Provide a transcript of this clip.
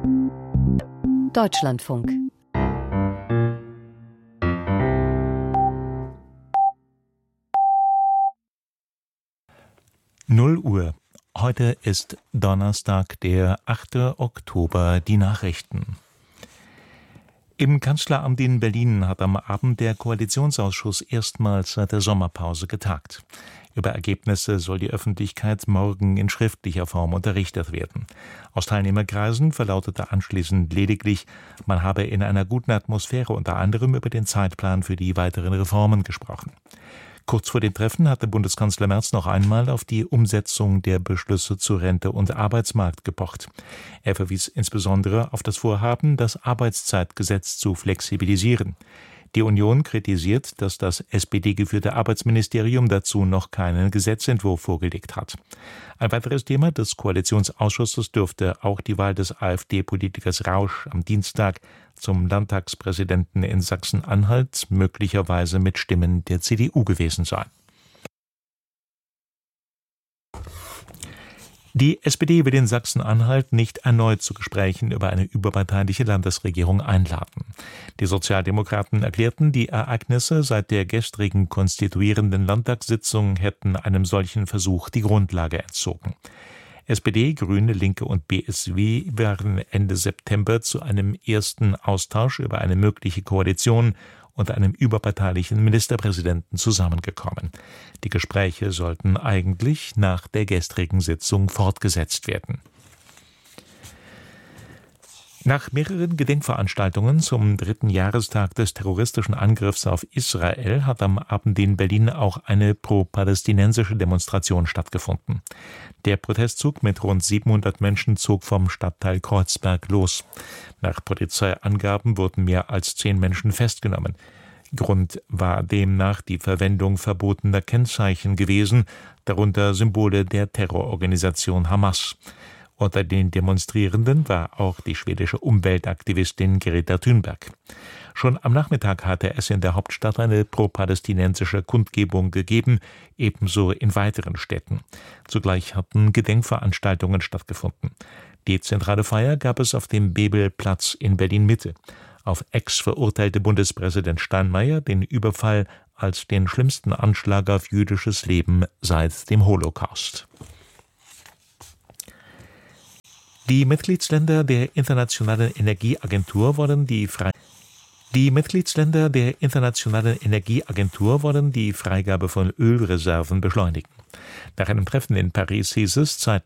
Deutschlandfunk. Null Uhr. Heute ist Donnerstag, der 8. Oktober, die Nachrichten. Im Kanzleramt in Berlin hat am Abend der Koalitionsausschuss erstmals seit der Sommerpause getagt. Über Ergebnisse soll die Öffentlichkeit morgen in schriftlicher Form unterrichtet werden. Aus Teilnehmerkreisen verlautete anschließend lediglich, man habe in einer guten Atmosphäre unter anderem über den Zeitplan für die weiteren Reformen gesprochen. Kurz vor dem Treffen hatte Bundeskanzler Merz noch einmal auf die Umsetzung der Beschlüsse zu Rente und Arbeitsmarkt gepocht. Er verwies insbesondere auf das Vorhaben, das Arbeitszeitgesetz zu flexibilisieren. Die Union kritisiert, dass das SPD-geführte Arbeitsministerium dazu noch keinen Gesetzentwurf vorgelegt hat. Ein weiteres Thema des Koalitionsausschusses dürfte auch die Wahl des AfD-Politikers Rausch am Dienstag zum Landtagspräsidenten in Sachsen-Anhalt möglicherweise mit Stimmen der CDU gewesen sein. Die SPD will in Sachsen-Anhalt nicht erneut zu Gesprächen über eine überparteiliche Landesregierung einladen. Die Sozialdemokraten erklärten, die Ereignisse seit der gestrigen konstituierenden Landtagssitzung hätten einem solchen Versuch die Grundlage entzogen. SPD, Grüne, Linke und BSW waren Ende September zu einem ersten Austausch über eine mögliche Koalition unter einem überparteilichen Ministerpräsidenten zusammengekommen. Die Gespräche sollten eigentlich nach der gestrigen Sitzung fortgesetzt werden. Nach mehreren Gedenkveranstaltungen zum 3. Jahrestag des terroristischen Angriffs auf Israel hat am Abend in Berlin auch eine pro-palästinensische Demonstration stattgefunden. Der Protestzug mit rund 700 Menschen zog vom Stadtteil Kreuzberg los. Nach Polizeiangaben wurden mehr als 10 Menschen festgenommen. Grund war demnach die Verwendung verbotener Kennzeichen gewesen, darunter Symbole der Terrororganisation Hamas. Unter den Demonstrierenden war auch die schwedische Umweltaktivistin Greta Thunberg. Schon am Nachmittag hatte es in der Hauptstadt eine pro-palästinensische Kundgebung gegeben, ebenso in weiteren Städten. Zugleich hatten Gedenkveranstaltungen stattgefunden. Die zentrale Feier gab es auf dem Bebelplatz in Berlin-Mitte. Auf Ex verurteilte Bundespräsident Steinmeier den Überfall als den schlimmsten Anschlag auf jüdisches Leben seit dem Holocaust. Die Mitgliedsländer der Internationalen Energieagentur wollen die Freigabe von Ölreserven beschleunigen. Nach einem Treffen in Paris hieß es,